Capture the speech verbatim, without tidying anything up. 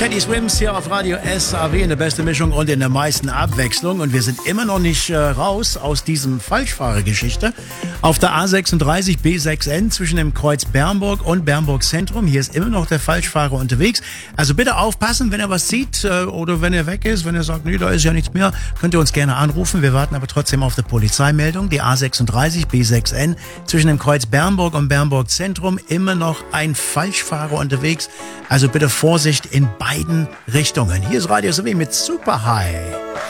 Teddy Swims hier auf Radio S A W in der besten Mischung und in der meisten Abwechslung. Und wir sind immer noch nicht äh, raus aus diesem Falschfahrergeschichte. Auf der A sechsunddreißig B sechs N zwischen dem Kreuz Bernburg und Bernburg Zentrum. Hier ist immer noch der Falschfahrer unterwegs. Also bitte aufpassen, wenn er was sieht äh, oder wenn er weg ist. Wenn er sagt, nee, da ist ja nichts mehr, könnt ihr uns gerne anrufen. Wir warten aber trotzdem auf die Polizeimeldung. Die A sechsunddreißig B sechs N zwischen dem Kreuz Bernburg und Bernburg Zentrum. Immer noch ein Falschfahrer unterwegs. Also bitte Vorsicht in beiden Richtungen. Hier ist Radio S A W mit Super High.